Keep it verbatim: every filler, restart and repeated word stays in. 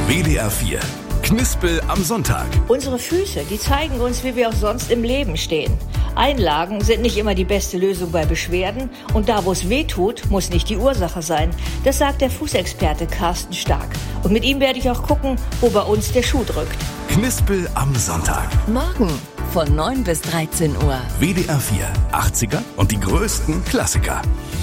W D R vier. Knispel am Sonntag. Unsere Füße, die zeigen uns, wie wir auch sonst im Leben stehen. Einlagen sind nicht immer die beste Lösung bei Beschwerden und da, wo es weh tut, muss nicht die Ursache sein. Das sagt der Fußexperte Carsten Stark. Und mit ihm werde ich auch gucken, wo bei uns der Schuh drückt. Knispel am Sonntag. Morgen von neun bis dreizehn Uhr. W D R vier. achtziger und die größten Klassiker.